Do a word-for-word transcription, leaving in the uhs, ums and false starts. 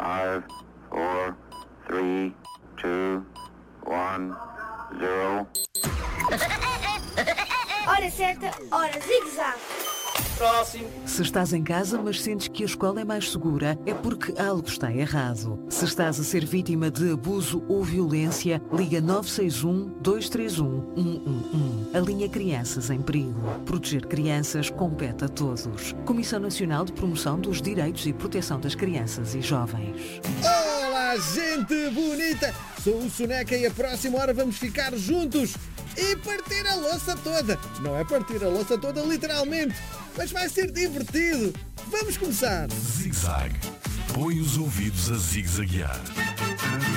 Five, four, three, two, one, zero. Hora certa, hora zigue-zague. Próximo. Se estás em casa, mas sentes que a escola é mais segura, é porque algo está errado. Se estás a ser vítima de abuso ou violência, liga nove seis um, dois três um, um um um. A linha Crianças em Perigo. Proteger crianças compete a todos. Comissão Nacional de Promoção dos Direitos e Proteção das Crianças e Jovens. Olá, gente bonita! Sou o Soneca e a próxima hora vamos ficar juntos e partir a louça toda. Não é partir a louça toda literalmente, mas vai ser divertido. Vamos começar! Zig-Zag. Põe os ouvidos a zigue-zaguear.